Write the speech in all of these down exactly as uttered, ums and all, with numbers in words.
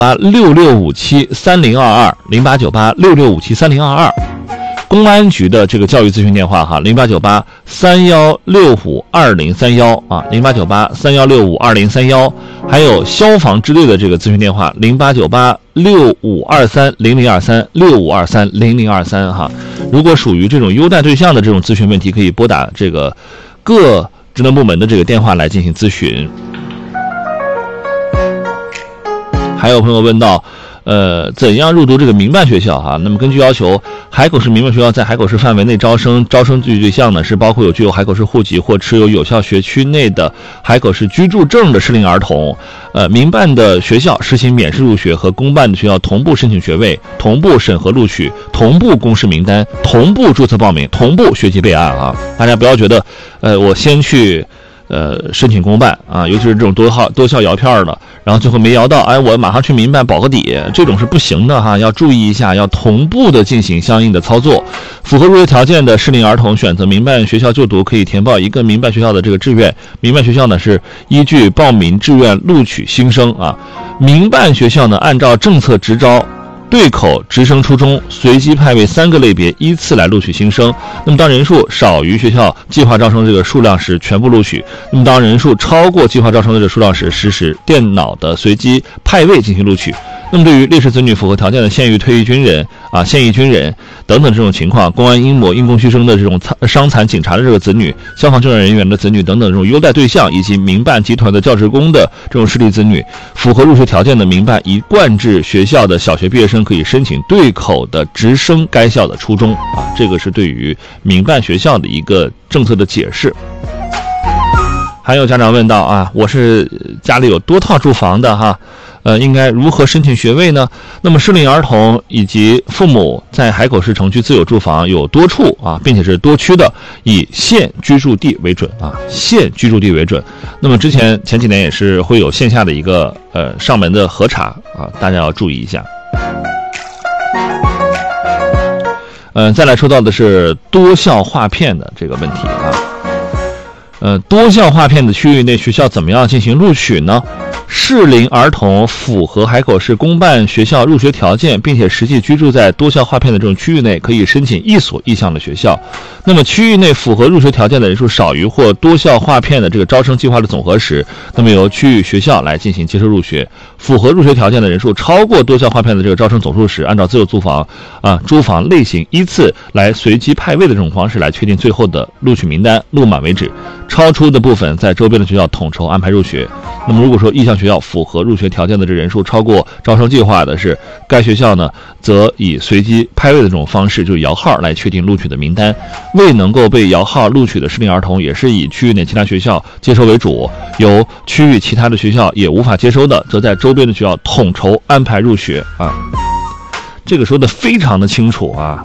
八六六五七三零二二零八九八六六五七三零二二，公安局的这个教育咨询电话哈，零八九八三幺六五二零三幺啊，零八九八三幺六五二零三幺，还有消防支队的这个咨询电话零八九八六五二三零零二三六五二三零零二三哈。如果属于这种优待对象的这种咨询问题，可以拨打这个各职能部门的这个电话来进行咨询。还有朋友问到，呃，怎样入读这个民办学校哈？那么根据要求，海口市民办学校在海口市范围内招生，招生具体对象呢是包括有具有海口市户籍或持有有效学区内的海口市居住证的适龄儿童。呃，民办的学校实行免试入学，和公办的学校同步申请学位，同步审核录取，同步公示名单，同步注册报名，同步学籍备案啊！大家不要觉得，呃，我先去。呃，申请公办啊，尤其是这种多校多校摇片的，然后最后没摇到，哎，我马上去民办保个底，这种是不行的哈，要注意一下，要同步的进行相应的操作。符合入学条件的适龄儿童选择民办学校就读，可以填报一个民办学校的这个志愿。民办学校呢是依据报名志愿录取新生啊，民办学校呢按照政策直招。对口直升初中随机派位三个类别依次来录取新生，那么当人数少于学校计划招生这个数量时全部录取，那么当人数超过计划招生的这个数量时实施电脑的随机派位进行录取。那么对于烈士子女符合条件的现役退役军人啊、现役军人等等这种情况，公安因模因公虚生的这种伤残警察的这个子女、消防救援人员的子女等等这种优待对象，以及民办集团的教职工的这种势力子女，符合入学条件的民办一贯制学校的小学毕业生可以申请对口的直升该校的初中啊，这个是对于民办学校的一个政策的解释。还有家长问到啊，我是家里有多套住房的哈，呃，应该如何申请学位呢？那么适龄儿童以及父母在海口市城区自有住房有多处啊，并且是多区的，以现居住地为准啊，现居住地为准。那么之前前几年也是会有线下的一个呃上门的核查啊，大家要注意一下。嗯、呃，再来说到的是多校划片的这个问题啊。呃，多校划片的区域内学校怎么样进行录取呢？适龄儿童符合海口市公办学校入学条件，并且实际居住在多校划片的这种区域内，可以申请一所意向的学校。那么区域内符合入学条件的人数少于或多校划片的这个招生计划的总和时，那么由区域学校来进行接收入学。符合入学条件的人数超过多校划片的这个招生总数时，按照自有租房啊租房类型依次来随机派位的这种方式来确定最后的录取名单，录满为止。超出的部分在周边的学校统筹安排入学。那么如果说意向学校符合入学条件的这人数超过招生计划的是，该学校呢则以随机派位的这种方式，就是摇号来确定录取的名单。未能够被摇号录取的适龄儿童，也是以区域内其他学校接收为主，由区域其他的学校也无法接收的，则在周边的学校统筹安排入学啊。这个说的非常的清楚啊。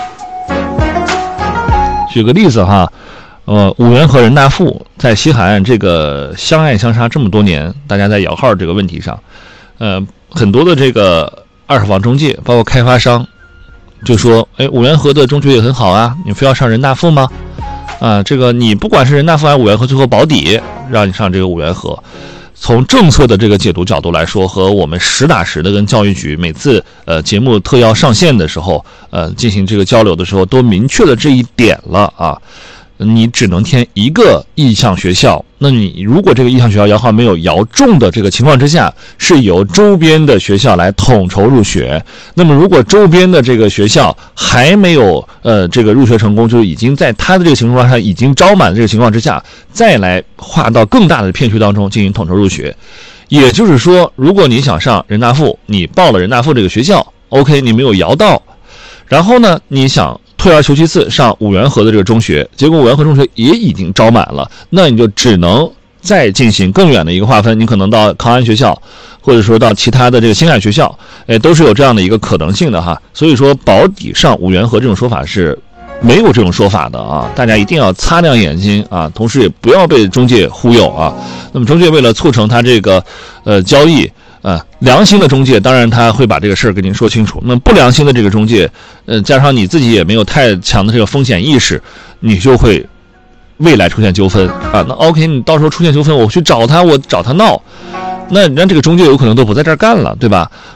举个例子哈。呃，五原和人大附在西海岸这个相爱相杀这么多年，大家在摇号这个问题上，呃，很多的这个二手房中介，包括开发商，就说，哎，五原和的中学也很好啊，你非要上人大附吗？啊，这个你不管是人大附还是五原和，最后保底让你上这个五原和。从政策的这个解读角度来说，和我们实打实的跟教育局每次呃节目特邀上线的时候，呃进行这个交流的时候，都明确了这一点了啊。你只能填一个意向学校，那你如果这个意向学校摇号没有摇中的这个情况之下，是由周边的学校来统筹入学。那么如果周边的这个学校还没有呃这个入学成功，就是已经在他的这个情况下已经招满的这个情况之下，再来划到更大的片区当中进行统筹入学。也就是说，如果你想上人大附，你报了人大附这个学校 OK， 你没有摇到，然后呢你想退而求其次上五原和的这个中学，结果五原和中学也已经招满了，那你就只能再进行更远的一个划分，你可能到康安学校，或者说到其他的这个新海学校，哎，都是有这样的一个可能性的哈。所以说保底上五原和这种说法是没有这种说法的啊，大家一定要擦亮眼睛啊，同时也不要被中介忽悠啊。那么中介为了促成他这个呃交易。呃，良心的中介当然他会把这个事儿跟您说清楚，那不良心的这个中介，呃，加上你自己也没有太强的这个风险意识，你就会未来出现纠纷啊，那 OK， 你到时候出现纠纷，我去找他，我找他闹，那人家这个中介有可能都不在这儿干了，对吧？